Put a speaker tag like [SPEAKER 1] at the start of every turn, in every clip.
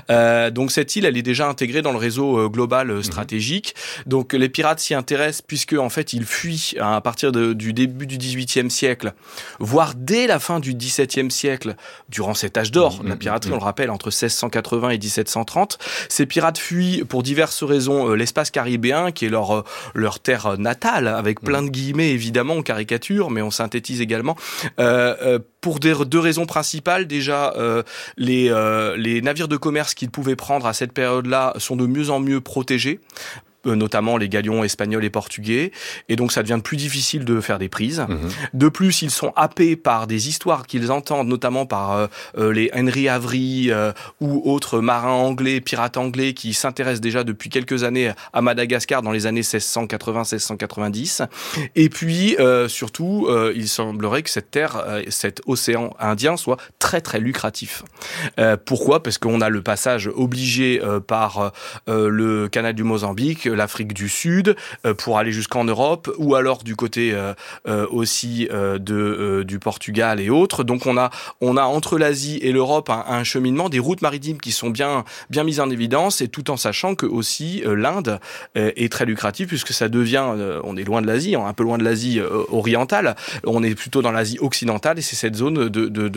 [SPEAKER 1] Donc cette île, elle est déjà intégrée dans le réseau global stratégique. Donc les pirates s'y intéressent puisque en fait ils fuient à partir du début du XVIIIe siècle, voire dès la fin du XVIIe siècle, durant cet âge d'or de la piraterie, on le rappelle, entre 1680 et 1730. Ces pirates fuient pour diverses raisons l'espace caribéen, qui est leur terre natale, avec plein de guillemets évidemment, on caricature, mais on synthétise également. Pour deux raisons principales. Déjà, les navires de commerce qu'ils pouvaient prendre à cette période-là sont de mieux en mieux protégés, notamment les galions espagnols et portugais, et donc ça devient plus difficile de faire des prises. De plus, ils sont happés par des histoires qu'ils entendent, notamment par les Henry Avery ou autres marins anglais, pirates anglais, qui s'intéressent déjà depuis quelques années à Madagascar dans les années 1680-1690. Et puis, surtout, il semblerait que cette terre, cet océan Indien soit très très lucratif. Pourquoi ? Parce qu'on a le passage obligé par le canal du Mozambique, l'Afrique du Sud, pour aller jusqu'en Europe, ou alors du côté aussi du Portugal et autres. Donc on a entre l'Asie et l'Europe un cheminement, des routes maritimes qui sont bien mises en évidence, et tout en sachant que aussi l'Inde est très lucrative, puisque ça devient, on est loin de l'Asie, un peu loin de l'Asie orientale, on est plutôt dans l'Asie occidentale, et c'est cette zone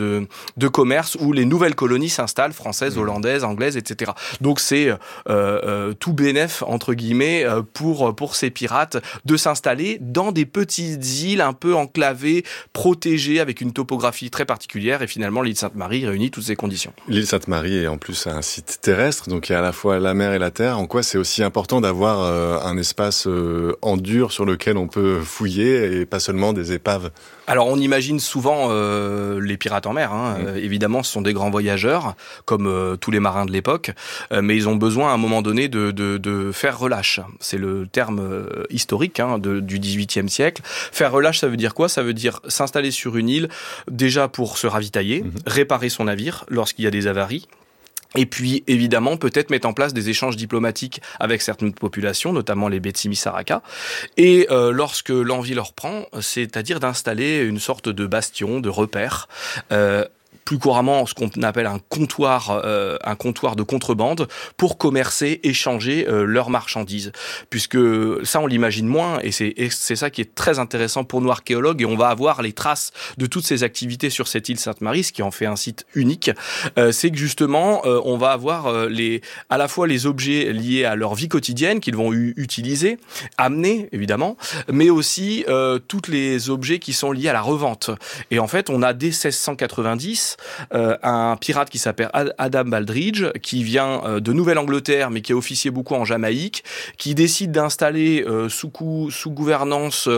[SPEAKER 1] de commerce où les nouvelles colonies s'installent, françaises, hollandaises, anglaises, etc. Donc c'est tout bénef, entre guillemets, pour ces pirates de s'installer dans des petites îles un peu enclavées, protégées, avec une topographie très particulière, et finalement l'île Sainte-Marie réunit toutes ces conditions.
[SPEAKER 2] L'île Sainte-Marie est en plus un site terrestre, donc il y a à la fois la mer et la terre. En quoi c'est aussi important d'avoir un espace en dur sur lequel on peut fouiller, et pas seulement des épaves?
[SPEAKER 1] Alors on imagine souvent les pirates en mer, évidemment ce sont des grands voyageurs, comme tous les marins de l'époque, mais ils ont besoin à un moment donné de faire relâche. C'est le terme historique du XVIIIe siècle. Faire relâche, ça veut dire quoi ? Ça veut dire s'installer sur une île, déjà pour se ravitailler, réparer son navire lorsqu'il y a des avaries. Et puis, évidemment, peut-être mettre en place des échanges diplomatiques avec certaines populations, notamment les Betsimi-Saraka. Et lorsque l'envie leur prend, c'est-à-dire d'installer une sorte de bastion, de repère, plus couramment ce qu'on appelle un comptoir de contrebande, pour commercer, échanger leurs marchandises. Puisque ça, on l'imagine moins, et c'est ça qui est très intéressant pour nous archéologues, et on va avoir les traces de toutes ces activités sur cette île Sainte-Marie, ce qui en fait un site unique. C'est que justement, on va avoir à la fois les objets liés à leur vie quotidienne qu'ils vont utiliser, amener évidemment, mais aussi tous les objets qui sont liés à la revente. Et en fait, on a dès 1690 un pirate qui s'appelle Adam Baldridge, qui vient de Nouvelle-Angleterre, mais qui a officié beaucoup en Jamaïque, qui décide d'installer sous gouvernance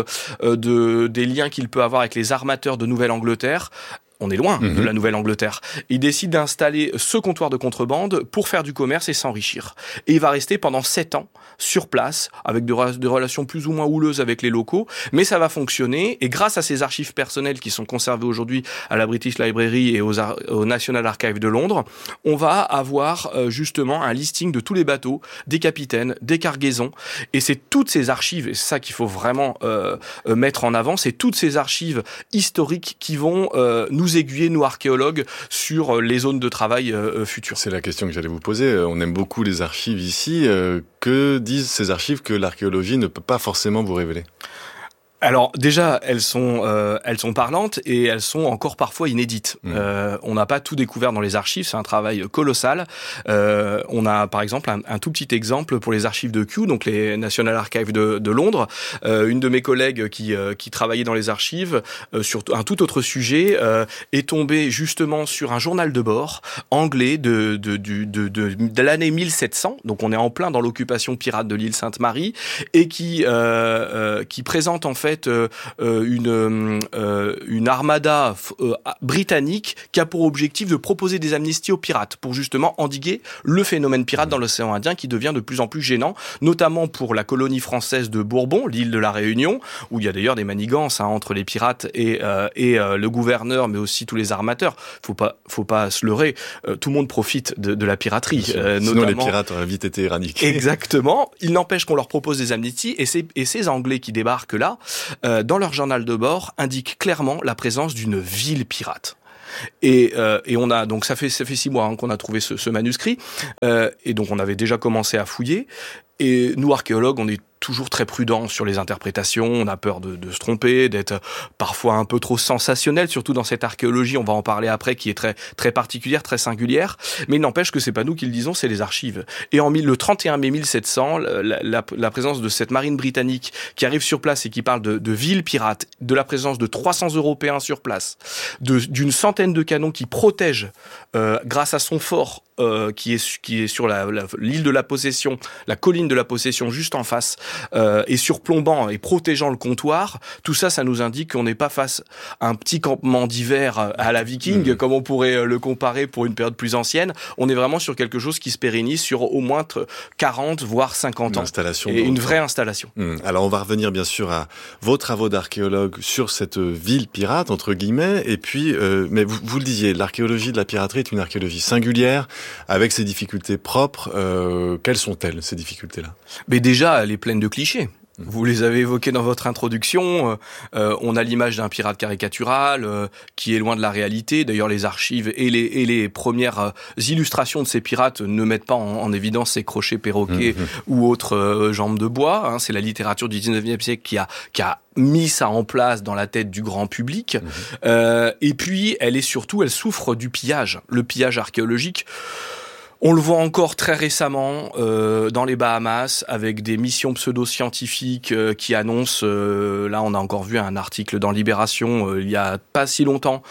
[SPEAKER 1] des liens qu'il peut avoir avec les armateurs de Nouvelle-Angleterre. On est loin de la Nouvelle-Angleterre. Il décide d'installer ce comptoir de contrebande pour faire du commerce et s'enrichir. Et il va rester pendant 7 ans sur place, avec des relations plus ou moins houleuses avec les locaux, mais ça va fonctionner, et grâce à ces archives personnelles qui sont conservées aujourd'hui à la British Library et au National Archives de Londres, on va avoir justement un listing de tous les bateaux, des capitaines, des cargaisons, et c'est toutes ces archives, et c'est ça qu'il faut vraiment mettre en avant, c'est toutes ces archives historiques qui vont nous aiguiller, nous archéologues, sur les zones de travail futures.
[SPEAKER 2] C'est la question que j'allais vous poser. On aime beaucoup les archives ici. Que disent ces archives que l'archéologie ne peut pas forcément vous révéler ?
[SPEAKER 1] Alors déjà, elles sont parlantes, et elles sont encore parfois inédites. On n'a pas tout découvert dans les archives, c'est un travail colossal. On a par exemple un tout petit exemple pour les archives de Kew, donc les National Archives de Londres. Une de mes collègues qui travaillait dans les archives sur un tout autre sujet est tombée justement sur un journal de bord anglais de l'année 1700. Donc on est en plein dans l'occupation pirate de l'île Sainte-Marie, et qui présente en fait une armada britannique qui a pour objectif de proposer des amnisties aux pirates pour justement endiguer le phénomène pirate dans l'océan Indien, qui devient de plus en plus gênant, notamment pour la colonie française de Bourbon, l'île de la Réunion, où il y a d'ailleurs des manigances entre les pirates et le gouverneur, mais aussi tous les armateurs. Faut pas se leurrer, tout le monde profite de la piraterie.
[SPEAKER 2] Sinon les pirates auraient vite été éradiqués.
[SPEAKER 1] Exactement. Il n'empêche qu'on leur propose des amnisties, et ces Anglais qui débarquent là, dans leur journal de bord, indiquent clairement la présence d'une ville pirate. Et on a donc ça fait 6 mois qu'on a trouvé ce manuscrit, et donc on avait déjà commencé à fouiller. Et nous, archéologues, on est toujours très prudents sur les interprétations, on a peur de se tromper, d'être parfois un peu trop sensationnel, surtout dans cette archéologie, on va en parler après, qui est très très particulière, très singulière, mais il n'empêche que c'est pas nous qui le disons, c'est les archives. Et le 31 mai 1700, la présence de cette marine britannique qui arrive sur place et qui parle de villes pirates, de la présence de 300 Européens sur place, d'une centaine de canons qui protègent, grâce à son fort, qui est sur l'île de la Possession, la colline de la Possession juste en face, et surplombant et protégeant le comptoir, tout ça, ça nous indique qu'on n'est pas face à un petit campement d'hiver à la Viking, comme on pourrait le comparer pour une période plus ancienne. On est vraiment sur quelque chose qui se pérennise sur au moins 40, voire 50 ans. Et une vraie installation.
[SPEAKER 2] Alors, on va revenir bien sûr à vos travaux d'archéologue sur cette ville pirate, entre guillemets, et puis, mais vous le disiez, l'archéologie de la piraterie est une archéologie singulière, avec ses difficultés propres. Quelles sont-elles, ces difficultés-là ?
[SPEAKER 1] Mais déjà, elle est pleine de clichés. Vous les avez évoqués dans votre introduction. On a l'image d'un pirate caricatural qui est loin de la réalité. D'ailleurs, les archives et les premières illustrations de ces pirates ne mettent pas en évidence ces crochets perroquets ou autres jambes de bois. C'est la littérature du 19e siècle qui a mis ça en place dans la tête du grand public. Et puis, elle souffre du pillage. Le pillage archéologique, on le voit encore très récemment dans les Bahamas avec des missions pseudo-scientifiques qui annoncent, là on a encore vu un article dans Libération il y a pas si longtemps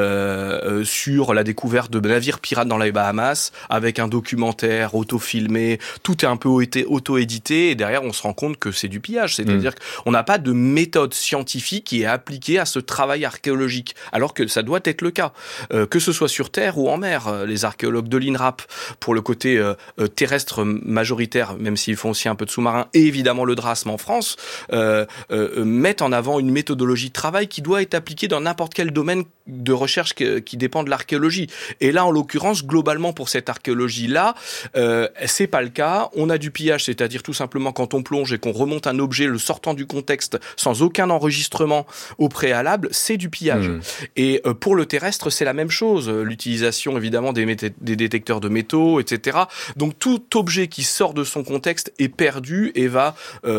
[SPEAKER 1] sur la découverte de navires pirates dans les Bahamas avec un documentaire auto-filmé, tout est un peu auto-édité et derrière on se rend compte que c'est du pillage, c'est-à-dire qu'on n'a pas de méthode scientifique qui est appliquée à ce travail archéologique, alors que ça doit être le cas, que ce soit sur terre ou en mer. Les archéologues de l'INRAP, pour le côté terrestre majoritaire, même s'ils font aussi un peu de sous-marin, et évidemment le DRASM en France, mettent en avant une méthodologie de travail qui doit être appliquée dans n'importe quel domaine de recherche qui dépend de l'archéologie. Et là, en l'occurrence, globalement, pour cette archéologie-là, c'est pas le cas. On a du pillage, c'est-à-dire tout simplement quand on plonge et qu'on remonte un objet le sortant du contexte sans aucun enregistrement au préalable, c'est du pillage. Et pour le terrestre, c'est la même chose. L'utilisation, évidemment, des détecteurs de métaux, etc. Donc tout objet qui sort de son contexte est perdu et va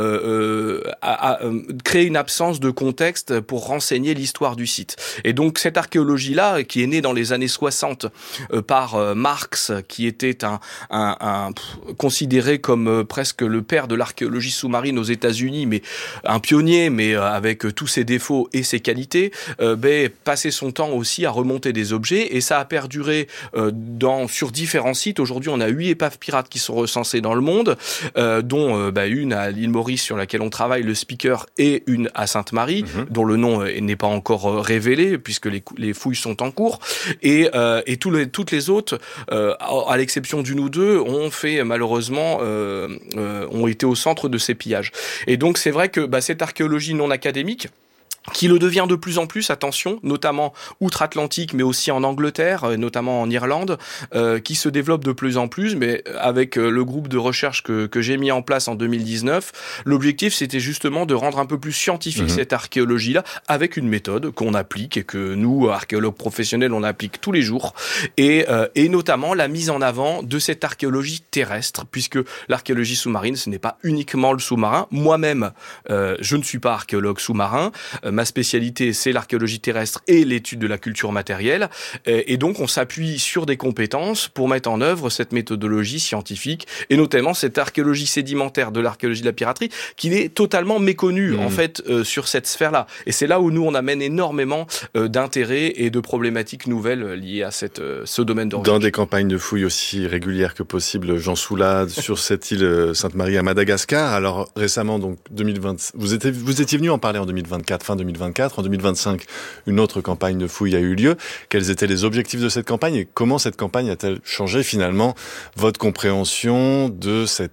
[SPEAKER 1] créer une absence de contexte pour renseigner l'histoire du site. Et donc cette archéologie-là, qui est née dans les années 60 par Marx, qui était considéré comme presque le père de l'archéologie sous-marine aux États-Unis, mais un pionnier, mais avec tous ses défauts et ses qualités, passait son temps aussi à remonter des objets et ça a perduré sur différents sites. Aujourd'hui, on a 8 épaves pirates qui sont recensées dans le monde, dont une à l'île Maurice sur laquelle on travaille, le Speaker, et une à Sainte-Marie, dont le nom n'est pas encore révélé puisque les fouilles sont en cours. Et toutes les autres, à l'exception d'une ou deux, ont fait malheureusement ont été au centre de ces pillages. Et donc c'est vrai que cette archéologie non académique, qui le devient de plus en plus, attention, notamment outre-Atlantique, mais aussi en Angleterre, notamment en Irlande, qui se développe de plus en plus, mais avec le groupe de recherche que j'ai mis en place en 2019, l'objectif c'était justement de rendre un peu plus scientifique cette archéologie-là, avec une méthode qu'on applique et que nous, archéologues professionnels, on applique tous les jours, et notamment la mise en avant de cette archéologie terrestre, puisque l'archéologie sous-marine, ce n'est pas uniquement le sous-marin. Moi-même, je ne suis pas archéologue sous-marin, ma spécialité, c'est l'archéologie terrestre et l'étude de la culture matérielle. Et donc, on s'appuie sur des compétences pour mettre en œuvre cette méthodologie scientifique et notamment cette archéologie sédimentaire de l'archéologie de la piraterie qui est totalement méconnue, en fait, sur cette sphère-là. Et c'est là où nous, on amène énormément d'intérêts et de problématiques nouvelles liées à ce domaine de recherche.
[SPEAKER 2] Dans des campagnes de fouilles aussi régulières que possible, Jean Soulade, sur cette île Sainte-Marie à Madagascar. Alors, récemment, donc, 2020, vous étiez venu en parler en 2024, fin 2024. En 2025, une autre campagne de fouilles a eu lieu. Quels étaient les objectifs de cette campagne et comment cette campagne a-t-elle changé finalement votre compréhension de cette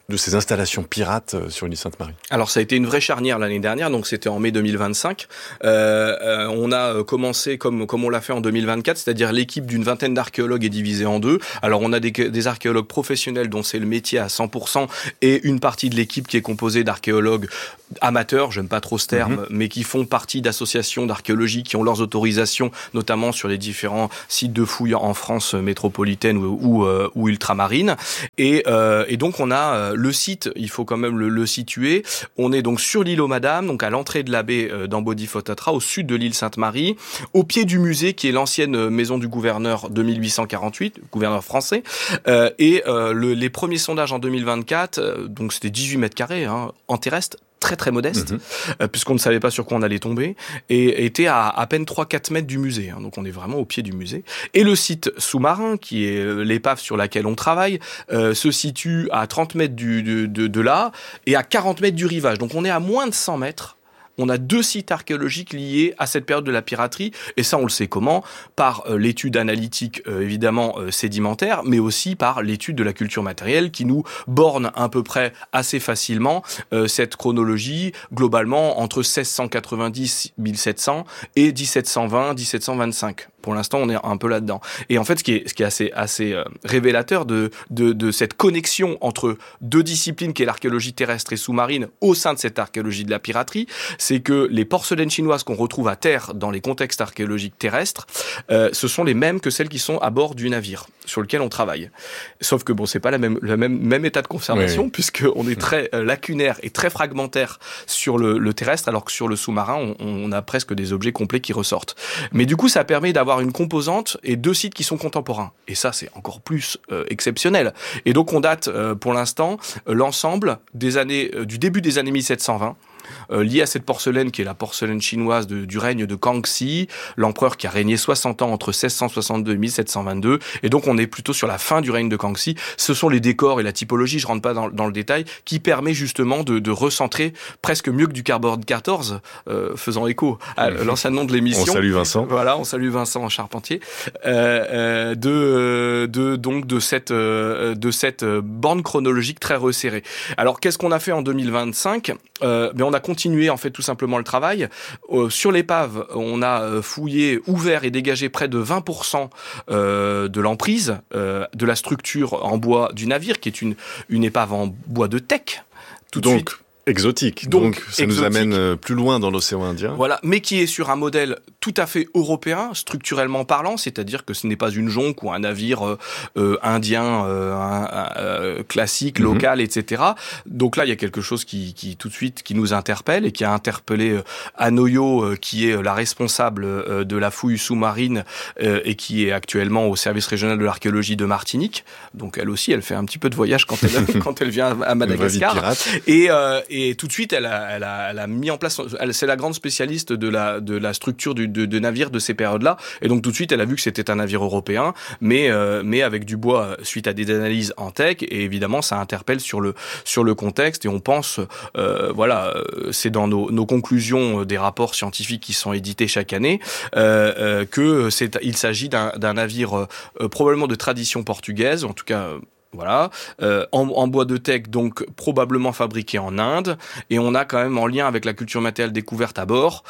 [SPEAKER 2] de ces installations pirates sur l'île Sainte-Marie?
[SPEAKER 1] Alors ça a été une vraie charnière l'année dernière, donc c'était en mai 2025. On a commencé comme on l'a fait en 2024, c'est-à-dire l'équipe d'une vingtaine d'archéologues est divisée en deux. Alors on a des archéologues professionnels dont c'est le métier à 100% et une partie de l'équipe qui est composée d'archéologues amateurs, j'aime pas trop ce terme, mais qui font partie d'associations d'archéologie qui ont leurs autorisations, notamment sur les différents sites de fouilles en France métropolitaine ou ultramarine. Et donc on a le site, il faut quand même le situer. On est donc sur l'île aux Madames, donc à l'entrée de la baie d'Ambodifotatra, au sud de l'île Sainte-Marie, au pied du musée qui est l'ancienne maison du gouverneur de 1848, gouverneur français. Les premiers sondages en 2024, donc c'était 18 mètres carrés en terrestre, très très modeste, puisqu'on ne savait pas sur quoi on allait tomber, et était à peine 3-4 mètres du musée. Donc on est vraiment au pied du musée. Et le site sous-marin, qui est l'épave sur laquelle on travaille, se situe à 30 mètres de là, et à 40 mètres du rivage. Donc on est à moins de 100 mètres. On a 2 sites archéologiques liés à cette période de la piraterie, et ça on le sait comment, par l'étude analytique évidemment sédimentaire, mais aussi par l'étude de la culture matérielle qui nous borne à peu près assez facilement cette chronologie globalement entre 1690-1700 et 1720-1725. Pour l'instant, on est un peu là-dedans. Et en fait, ce qui est assez révélateur de cette connexion entre deux disciplines, qui est l'archéologie terrestre et sous-marine, au sein de cette archéologie de la piraterie, c'est que les porcelaines chinoises qu'on retrouve à terre dans les contextes archéologiques terrestres, ce sont les mêmes que celles qui sont à bord du navire sur lequel on travaille. Sauf que bon, c'est pas le même état de conservation, oui. Puisque on est très lacunaire et très fragmentaire sur le terrestre, alors que sur le sous-marin, on a presque des objets complets qui ressortent. Mais du coup, ça permet d'avoir une composante et 2 sites qui sont contemporains. Et ça, c'est encore plus exceptionnel. Et donc, on date pour l'instant l'ensemble du début des années 1720, lié à cette porcelaine qui est la porcelaine chinoise du règne de Kangxi, l'empereur qui a régné 60 ans entre 1662 et 1722. Et donc, on est plutôt sur la fin du règne de Kangxi. Ce sont les décors et la typologie, je rentre pas dans le détail, qui permet justement de recentrer presque mieux que du Cardboard 14, faisant écho à l'ancien nom de l'émission.
[SPEAKER 2] On salue Vincent.
[SPEAKER 1] Voilà, on salue Vincent Charpentier. De cette borne chronologique très resserrée. Alors, qu'est-ce qu'on a fait en 2025 ? On a continué en fait tout simplement le travail. Sur l'épave, on a fouillé, ouvert et dégagé près de 20% de l'emprise de la structure en bois du navire, qui est une épave en bois de teck.
[SPEAKER 2] Donc exotique. Donc ça nous amène plus loin dans l'océan Indien.
[SPEAKER 1] Voilà, mais qui est sur un modèle tout à fait européen, structurellement parlant, c'est-à-dire que ce n'est pas une jonque ou un navire indien classique, local, etc. Donc là, il y a quelque chose qui tout de suite qui nous interpelle et qui a interpellé Anoyo, qui est la responsable de la fouille sous-marine et qui est actuellement au service régional de l'archéologie de Martinique. Donc elle aussi, elle fait un petit peu de voyage quand elle vient à Madagascar. Et tout de suite, elle a mis en place. C'est la grande spécialiste de la structure de navire de ces périodes-là. Et donc tout de suite, elle a vu que c'était un navire européen, mais avec du bois suite à des analyses en teck. Et évidemment, ça interpelle sur le contexte. Et on pense, c'est dans nos conclusions des rapports scientifiques qui sont édités chaque année, il s'agit d'un navire probablement de tradition portugaise, en tout cas. Voilà, en bois de teck, donc probablement fabriqué en Inde, et on a quand même en lien avec la culture matérielle découverte à bord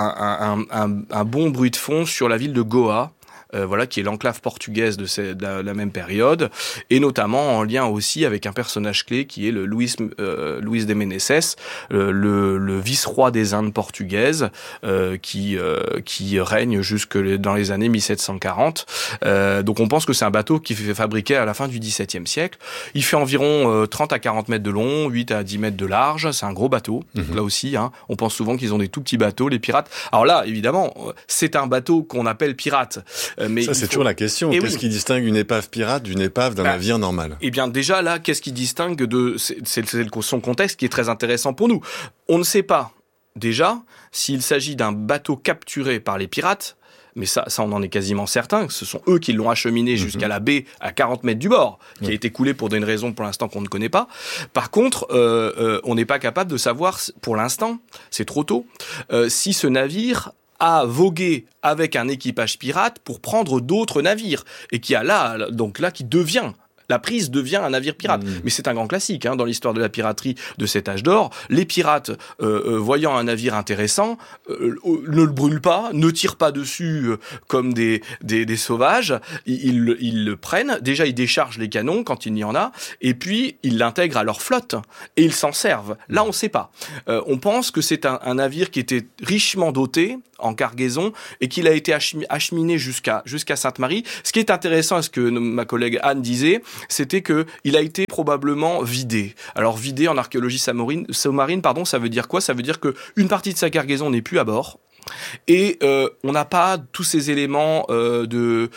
[SPEAKER 1] un bon bruit de fond sur la ville de Goa. Qui est l'enclave portugaise de la même période, et notamment en lien aussi avec un personnage clé qui est le Luis de Meneses, le vice-roi des Indes portugaises, qui règne jusque dans les années 1740. Donc on pense que c'est un bateau qui fait fabriquer à la fin du XVIIe siècle. Il fait environ 30 à 40 mètres de long, 8 à 10 mètres de large. C'est un gros bateau. Donc là aussi, on pense souvent qu'ils ont des tout petits bateaux, les pirates. Alors là, évidemment, c'est un bateau qu'on appelle pirate. Mais
[SPEAKER 2] ça, c'est toujours la question. Qu'est-ce qui distingue une épave pirate d'une épave d'un navire normal ?
[SPEAKER 1] Eh bien, déjà, là, qu'est-ce qui distingue c'est son contexte qui est très intéressant pour nous. On ne sait pas, déjà, s'il s'agit d'un bateau capturé par les pirates, mais ça on en est quasiment certain, que ce sont eux qui l'ont acheminé jusqu'à la baie à 40 mètres du bord, qui a été coulé pour une raison pour l'instant qu'on ne connaît pas. Par contre, on n'est pas capable de savoir, pour l'instant, c'est trop tôt, si ce navire a vogué avec un équipage pirate pour prendre d'autres navires, et qui devient La prise devient un navire pirate. Mais c'est un grand classique dans l'histoire de la piraterie de cet âge d'or. Les pirates, voyant un navire intéressant, ne le brûlent pas, ne tirent pas dessus comme des sauvages. Ils le prennent. Déjà, ils déchargent les canons quand il y en a. Et puis, ils l'intègrent à leur flotte. Et ils s'en servent. Là, on ne sait pas. On pense que c'est un navire qui était richement doté en cargaison et qu'il a été acheminé jusqu'à Sainte-Marie. Ce qui est intéressant, ce que ma collègue Anne disait, c'était que il a été probablement vidé. Alors vidé en archéologie sous-marine, ça veut dire quoi ? Ça veut dire que une partie de sa cargaison n'est plus à bord et on n'a pas tous ces éléments de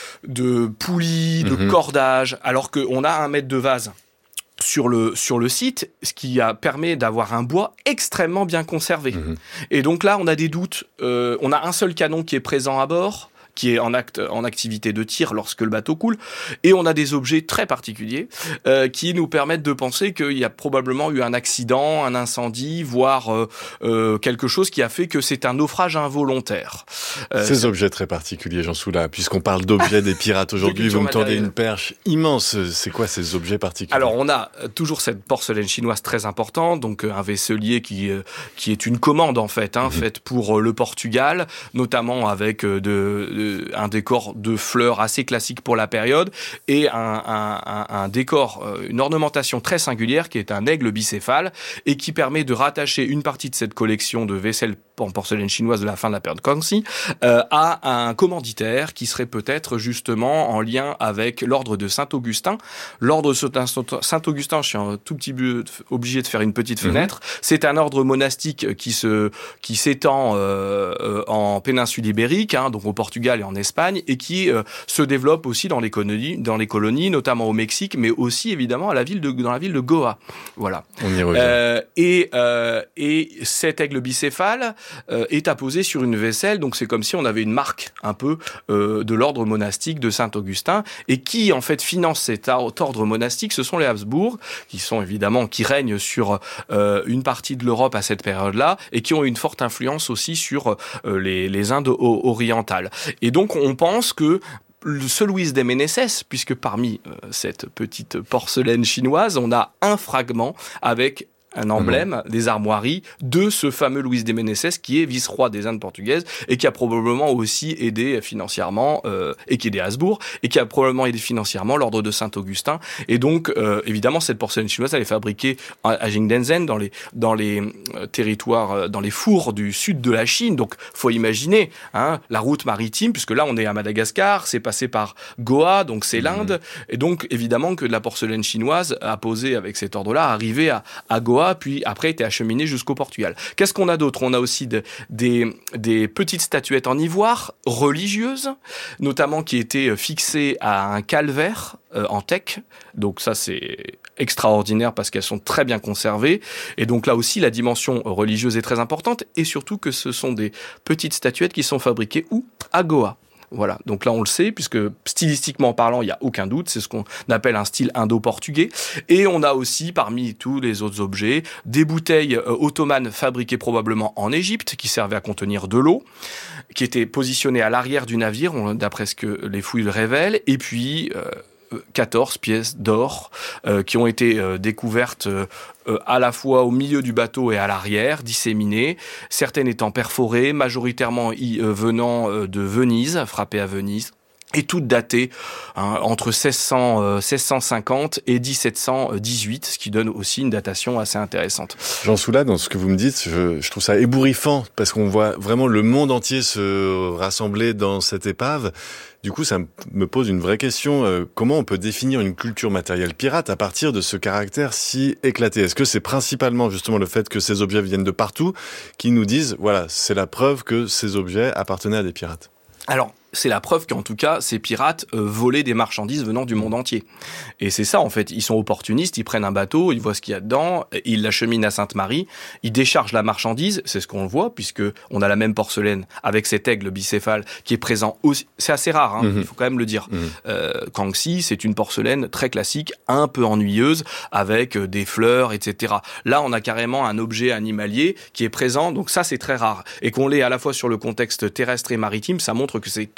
[SPEAKER 1] poulies, de cordage, alors qu'on a 1 mètre de vase sur le site, ce qui permet d'avoir un bois extrêmement bien conservé. Et donc là, on a des doutes. On a un seul canon qui est présent à bord, qui est en activité de tir lorsque le bateau coule, et on a des objets très particuliers qui nous permettent de penser qu'il y a probablement eu un accident, un incendie, voire quelque chose qui a fait que c'est un naufrage involontaire.
[SPEAKER 2] Ces objets très particuliers, Jean Soula, puisqu'on parle d'objets des pirates aujourd'hui, vous me tendez une perche immense. C'est quoi ces objets particuliers ?
[SPEAKER 1] Alors on a toujours cette porcelaine chinoise très importante, donc un vaisselier qui est une commande en fait, faite pour le Portugal, notamment avec un décor de fleurs assez classique pour la période et un décor, une ornementation très singulière qui est un aigle bicéphale et qui permet de rattacher une partie de cette collection de vaisselle en porcelaine chinoise de la fin de la période Kangxi à un commanditaire qui serait peut-être justement en lien avec l'ordre de Saint-Augustin. L'ordre de Saint-Augustin, je suis un tout petit peu obligé de faire une petite fenêtre, c'est un ordre monastique qui s'étend en péninsule ibérique, donc au Portugal et en Espagne, et qui se développe aussi dans les colonies, notamment au Mexique, mais aussi évidemment dans la ville de Goa. Voilà.
[SPEAKER 2] On y revient.
[SPEAKER 1] Et cet aigle bicéphale est apposé sur une vaisselle, donc c'est comme si on avait une marque un peu de l'ordre monastique de Saint-Augustin, et qui en fait finance cet ordre monastique, ce sont les Habsbourg, qui règnent sur une partie de l'Europe à cette période-là, et qui ont une forte influence aussi sur les Indes orientales. Et donc on pense que ce Luis de Meneses, puisque parmi cette petite porcelaine chinoise, on a un fragment avec un emblème des armoiries de ce fameux Luis de Meneses qui est vice-roi des Indes portugaises et qui a probablement aussi aidé financièrement et qui est des Habsbourg et qui a probablement aidé financièrement l'ordre de Saint-Augustin. Et donc évidemment cette porcelaine chinoise elle est fabriquée à Jingdezhen dans les territoires, dans les fours du sud de la Chine. Donc faut imaginer la route maritime, puisque là on est à Madagascar, c'est passé par Goa, donc c'est l'Inde, et donc évidemment que de la porcelaine chinoise apposée avec cet ordre-là arrivait à Goa, puis après était acheminé jusqu'au Portugal. Qu'est-ce qu'on a d'autre ? On a aussi des petites statuettes en ivoire religieuses, notamment qui étaient fixées à un calvaire en teck. Donc ça c'est extraordinaire parce qu'elles sont très bien conservées. Et donc là aussi la dimension religieuse est très importante, et surtout que ce sont des petites statuettes qui sont fabriquées où ? À Goa. Voilà, donc là on le sait, puisque stylistiquement parlant, il n'y a aucun doute, c'est ce qu'on appelle un style indo-portugais. Et on a aussi, parmi tous les autres objets, des bouteilles ottomanes fabriquées probablement en Égypte, qui servaient à contenir de l'eau, qui étaient positionnées à l'arrière du navire, d'après ce que les fouilles le révèlent, et puis 14 pièces d'or qui ont été découvertes à la fois au milieu du bateau et à l'arrière, disséminées, certaines étant perforées, majoritairement venant de Venise, frappées à Venise, et toutes datées entre 1650 et 1718, ce qui donne aussi une datation assez intéressante.
[SPEAKER 2] Jean Soula, dans ce que vous me dites, je trouve ça ébouriffant, parce qu'on voit vraiment le monde entier se rassembler dans cette épave. Du coup, ça me pose une vraie question. Comment on peut définir une culture matérielle pirate à partir de ce caractère si éclaté ? Est-ce que c'est principalement justement le fait que ces objets viennent de partout qui nous disent, voilà, c'est la preuve que ces objets appartenaient à des pirates ?
[SPEAKER 1] Alors, c'est la preuve qu'en tout cas, ces pirates volaient des marchandises venant du monde entier. Et c'est ça, en fait. Ils sont opportunistes, ils prennent un bateau, ils voient ce qu'il y a dedans, ils l'acheminent à Sainte-Marie, ils déchargent la marchandise, c'est ce qu'on voit, puisque on a la même porcelaine avec cet aigle bicéphale qui est présent aussi. C'est assez rare, il faut quand même le dire. Kangxi, c'est une porcelaine très classique, un peu ennuyeuse, avec des fleurs, etc. Là, on a carrément un objet animalier qui est présent, donc ça, c'est très rare. Et qu'on l'ait à la fois sur le contexte terrestre et maritime, ça montre que c'est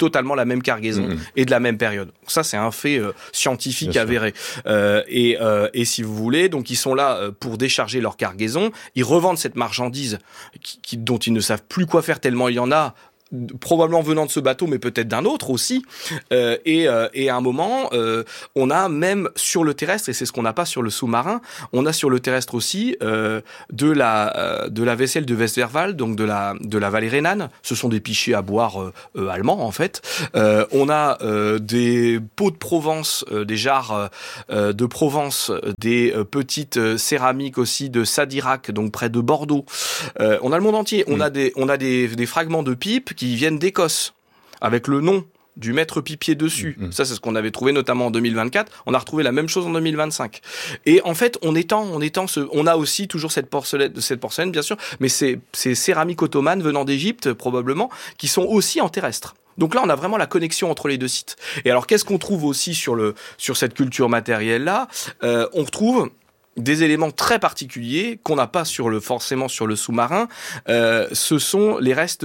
[SPEAKER 1] totalement la même cargaison et de la même période. Ça, c'est un fait scientifique
[SPEAKER 2] Bien
[SPEAKER 1] avéré. Et si vous voulez, donc ils sont là pour décharger leur cargaison. Ils revendent cette marchandise dont ils ne savent plus quoi faire tellement il y en a, probablement venant de ce bateau, mais peut-être d'un autre aussi. Et à un moment, on a même sur le terrestre, et c'est ce qu'on n'a pas sur le sous-marin, on a sur le terrestre aussi de la vaisselle de Westwerwald, donc de la vallée rhénane. Ce sont des pichets à boire allemands en fait. On a des pots de Provence, des jarres de Provence, des petites céramiques aussi de Sadirac, donc près de Bordeaux. On a le monde entier. On a des fragments de pipes qui viennent d'Écosse, avec le nom du maître pipier dessus. Ça, c'est ce qu'on avait trouvé notamment en 2024. On a retrouvé la même chose en 2025. Et en fait, on a aussi toujours cette porcelaine, bien sûr, mais ces céramiques ottomanes venant d'Égypte, probablement, qui sont aussi en terrestre. Donc là, on a vraiment la connexion entre les deux sites. Et alors, qu'est-ce qu'on trouve aussi sur cette culture matérielle-là? On retrouve des éléments très particuliers qu'on n'a pas forcément sur le sous-marin. Ce sont les restes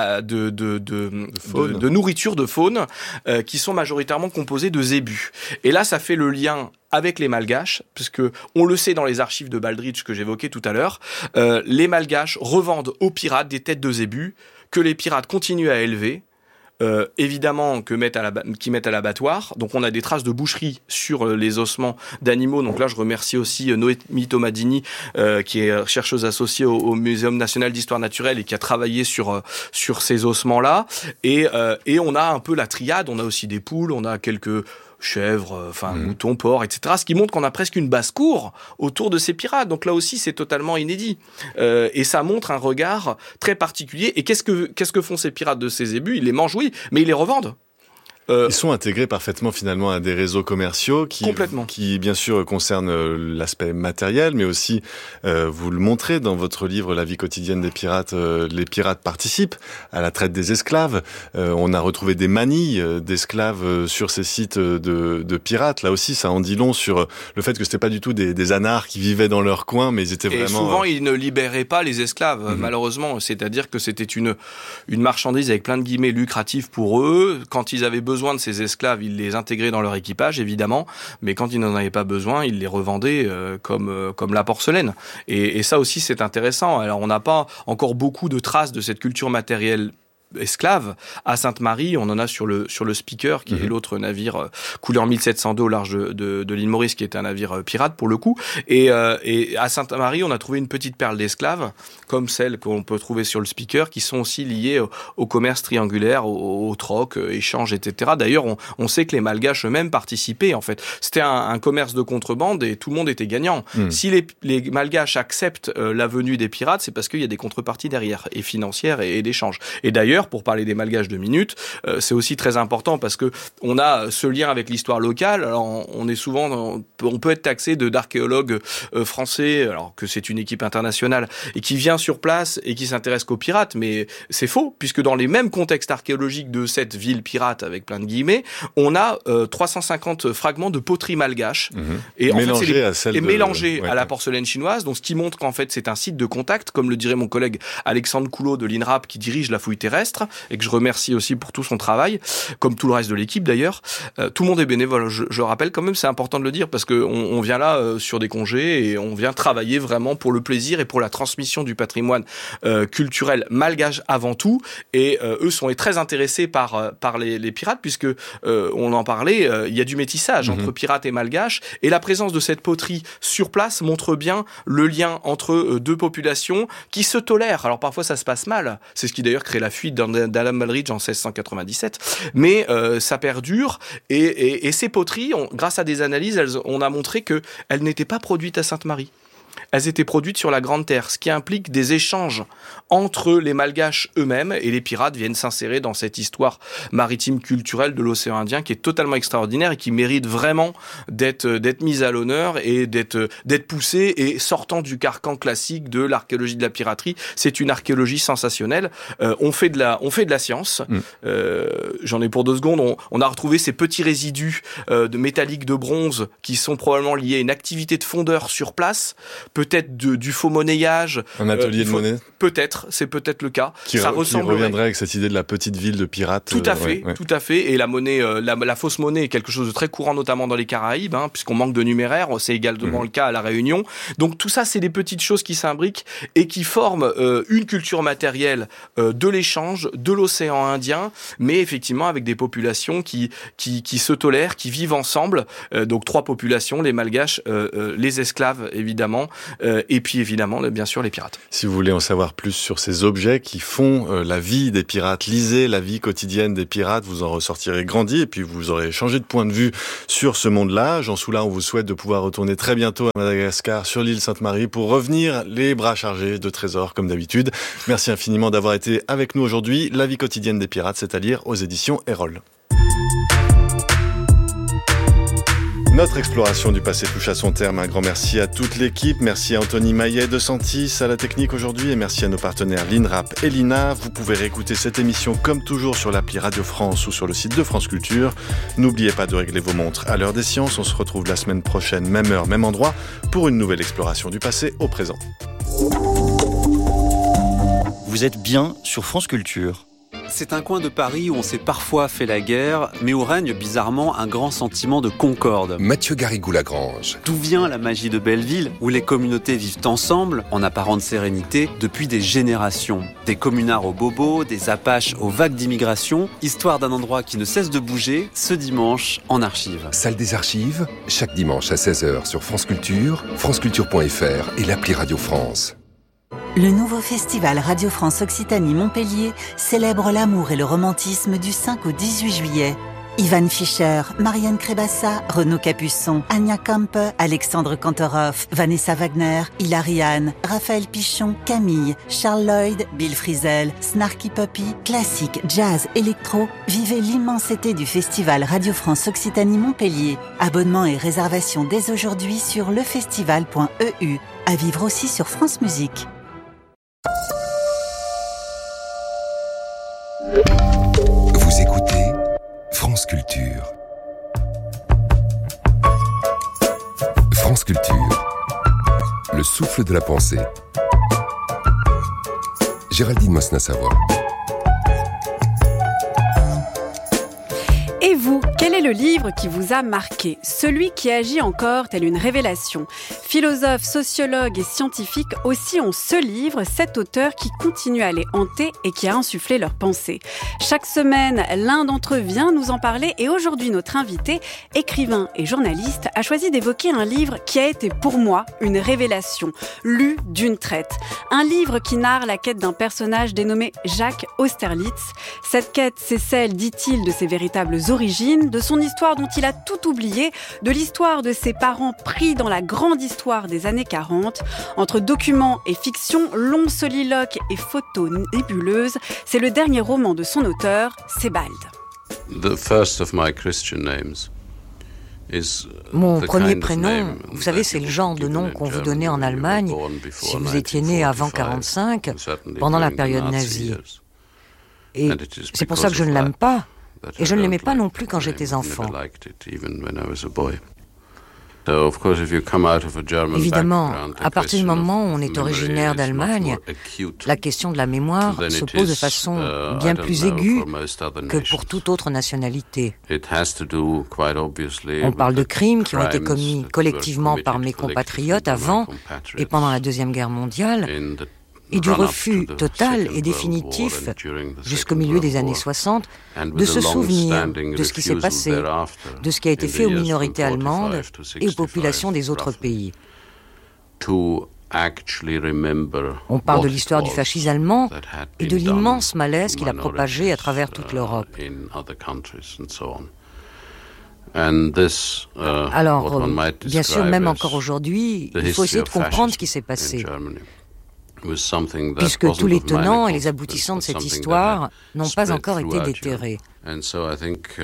[SPEAKER 1] de nourriture de faune qui sont majoritairement composés de zébus. Et là, ça fait le lien avec les Malgaches, puisque on le sait dans les archives de Baldrige que j'évoquais tout à l'heure, les Malgaches revendent aux pirates des têtes de zébus que les pirates continuent à élever. Évidemment qui mettent à l'abattoir. Donc on a des traces de boucherie sur les ossements d'animaux. Donc là je remercie aussi Noémie Tomadini qui est chercheuse associée au Muséum national d'histoire naturelle et qui a travaillé sur ces ossements-là. Et on a un peu la triade. On a aussi des poules, on a quelques chèvres, moutons, porcs, etc. Ce qui montre qu'on a presque une basse-cour autour de ces pirates. Donc là aussi, c'est totalement inédit. Et ça montre un regard très particulier. Et qu'est-ce que font ces pirates de ces zébus? Ils les mangent, oui, mais ils les revendent.
[SPEAKER 2] Ils sont intégrés parfaitement finalement à des réseaux commerciaux qui bien sûr concernent l'aspect matériel, mais aussi, vous le montrez dans votre livre La vie quotidienne des pirates, les pirates participent à la traite des esclaves. On a retrouvé des manilles d'esclaves sur ces sites de pirates. Là aussi, ça en dit long sur le fait que c'était pas du tout des anards qui vivaient dans leur coin, mais ils étaient vraiment...
[SPEAKER 1] Et souvent, ils ne libéraient pas les esclaves, malheureusement. C'est-à-dire que c'était une marchandise avec plein de guillemets lucrative pour eux. Quand ils avaient besoin de ces esclaves, ils les intégraient dans leur équipage, évidemment, mais quand ils n'en avaient pas besoin, ils les revendaient comme la porcelaine. Et ça aussi, c'est intéressant. Alors, on n'a pas encore beaucoup de traces de cette culture matérielle esclaves. À Sainte-Marie, on en a sur le Speaker, qui est l'autre navire couleur 1702 au large de l'île Maurice, qui est un navire pirate pour le coup. Et à Sainte-Marie, on a trouvé une petite perle d'esclaves, comme celle qu'on peut trouver sur le Speaker, qui sont aussi liées au commerce triangulaire, au troc, échange, etc. D'ailleurs, on sait que les Malgaches eux-mêmes participaient, en fait. C'était un commerce de contrebande et tout le monde était gagnant. Si les Malgaches acceptent la venue des pirates, c'est parce qu'il y a des contreparties derrière, et financières et d'échanges. Et d'ailleurs, pour parler des Malgaches 2 minutes, c'est aussi très important parce que on a ce lien avec l'histoire locale. Alors on est souvent, on peut être taxé d'archéologues français, alors que c'est une équipe internationale et qui vient sur place et qui s'intéresse qu'aux pirates, mais c'est faux puisque dans les mêmes contextes archéologiques de cette ville pirate avec plein de guillemets, on a 350 fragments de poterie malgache
[SPEAKER 2] et mélangés
[SPEAKER 1] à la porcelaine chinoise. Donc ce qui montre qu'en fait c'est un site de contact, comme le dirait mon collègue Alexandre Coulot de l'INRAP qui dirige la fouille terrestre. Et que je remercie aussi pour tout son travail, comme tout le reste de l'équipe d'ailleurs. Tout le monde est bénévole, je rappelle quand même, c'est important de le dire, parce qu'on vient là sur des congés et on vient travailler vraiment pour le plaisir et pour la transmission du patrimoine culturel malgache avant tout. Et eux sont très intéressés par les pirates, puisque on en parlait, il y a du métissage entre pirates et malgaches, et la présence de cette poterie sur place montre bien le lien entre deux populations qui se tolèrent. Alors parfois ça se passe mal, c'est ce qui d'ailleurs crée la fuite d'Alan Baldrige en 1697, mais ça perdure et ces poteries, grâce à des analyses, on a montré que elles n'étaient pas produites à Sainte-Marie. Elles étaient produites sur la Grande Terre, ce qui implique des échanges entre les Malgaches eux-mêmes, et les pirates viennent s'insérer dans cette histoire maritime culturelle de l'océan Indien qui est totalement extraordinaire et qui mérite vraiment d'être mise à l'honneur et d'être poussée et sortant du carcan classique de l'archéologie de la piraterie. C'est une archéologie sensationnelle. On fait de la science. J'en ai pour 2 secondes. On a retrouvé ces petits résidus de métalliques de bronze qui sont probablement liés à une activité de fondeur sur place. peut-être du faux monnayage.
[SPEAKER 2] Un atelier de monnaie.
[SPEAKER 1] Peut-être, c'est peut-être le cas.
[SPEAKER 2] Qui reviendrait avec cette idée de la petite ville de pirates.
[SPEAKER 1] Tout à fait, tout à fait. Et la monnaie, la fausse monnaie est quelque chose de très courant, notamment dans les Caraïbes, puisqu'on manque de numéraire. C'est également le cas à la Réunion. Donc tout ça, c'est des petites choses qui s'imbriquent et qui forment une culture matérielle de l'échange, de l'océan Indien, mais effectivement avec des populations qui se tolèrent, qui vivent ensemble. Donc 3 populations, les Malgaches, les esclaves évidemment, et puis évidemment bien sûr les pirates.
[SPEAKER 2] Si vous voulez en savoir plus sur ces objets qui font la vie des pirates, lisez la vie quotidienne des pirates, vous en ressortirez grandi et puis vous aurez changé de point de vue sur ce monde-là. Jean Soula, on vous souhaite de pouvoir retourner très bientôt à Madagascar, sur l'île Sainte-Marie, pour revenir les bras chargés de trésors comme d'habitude. Merci infiniment d'avoir été avec nous aujourd'hui. La vie quotidienne des pirates, c'est à lire aux éditions Erol. Notre exploration du passé touche à son terme. Un grand merci à toute l'équipe. Merci à Anthony Maillet de Santis à la technique aujourd'hui et merci à nos partenaires l'INRAP et l'INA. Vous pouvez réécouter cette émission comme toujours sur l'appli Radio France ou sur le site de France Culture. N'oubliez pas de régler vos montres à l'heure des sciences. On se retrouve la semaine prochaine, même heure, même endroit, pour une nouvelle exploration du passé au présent.
[SPEAKER 3] Vous êtes bien sur France Culture.
[SPEAKER 4] C'est un coin de Paris où on s'est parfois fait la guerre, mais où règne bizarrement un grand sentiment de concorde.
[SPEAKER 5] Mathieu Garrigou-Lagrange.
[SPEAKER 4] D'où vient la magie de Belleville, où les communautés vivent ensemble, en apparente sérénité, depuis des générations. Des communards aux bobos, des apaches aux vagues d'immigration, histoire d'un endroit qui ne cesse de bouger, ce dimanche en archives.
[SPEAKER 5] Salle des archives, chaque dimanche à 16h sur France Culture, franceculture.fr et l'appli Radio France.
[SPEAKER 6] Le nouveau festival Radio France Occitanie Montpellier célèbre l'amour et le romantisme du 5 au 18 juillet. Ivan Fischer, Marianne Crébassa, Renaud Capuçon, Anya Kampe, Alexandre Kantorov, Vanessa Wagner, Hilary Hahn, Raphaël Pichon, Camille, Charles Lloyd, Bill Frisell, Snarky Puppy, classique, jazz, électro. Vivez l'immensité du festival Radio France Occitanie Montpellier. Abonnement et réservation dès aujourd'hui sur lefestival.eu. À vivre aussi sur France Musique.
[SPEAKER 5] Vous écoutez France Culture. France Culture. Le souffle de la pensée. Géraldine Mosna-Savoie.
[SPEAKER 7] Et vous, quel est le livre qui vous a marqué ? Celui qui agit encore tel une révélation. Philosophes, sociologues et scientifiques aussi ont ce livre, cet auteur qui continue à les hanter et qui a insufflé leurs pensées. Chaque semaine, l'un d'entre eux vient nous en parler et aujourd'hui, notre invité, écrivain et journaliste, a choisi d'évoquer un livre qui a été pour moi une révélation, lu d'une traite. Un livre qui narre la quête d'un personnage dénommé Jacques Austerlitz. Cette quête, c'est celle, dit-il, de ses véritables origines, de son histoire dont il a tout oublié, de l'histoire de ses parents pris dans la grande histoire des années 40. Entre documents et fiction, longs soliloques et photos nébuleuses, c'est le dernier roman de son auteur, Sebald.
[SPEAKER 8] Mon premier prénom, vous savez, c'est le genre de nom qu'on vous donnait en Allemagne si vous étiez né avant 1945, pendant la période nazie. Et c'est pour ça que je ne l'aime pas. Et je ne l'aimais pas non plus quand j'étais enfant. Évidemment, à partir du moment où on est originaire d'Allemagne, la question de la mémoire se pose de façon bien plus aiguë que pour toute autre nationalité. On parle de crimes qui ont été commis collectivement par mes compatriotes avant et pendant la Deuxième Guerre mondiale, et du refus total et définitif, jusqu'au milieu des années 60, de se souvenir de ce qui s'est passé, de ce qui a été fait aux minorités allemandes et aux populations des autres pays. On parle de l'histoire du fascisme allemand et de l'immense malaise qu'il a propagé à travers toute l'Europe. Alors, bien sûr, même encore aujourd'hui, il faut essayer de comprendre ce qui s'est passé. Puisque tous les tenants et les aboutissants de cette histoire n'ont pas encore été déterrés. En ce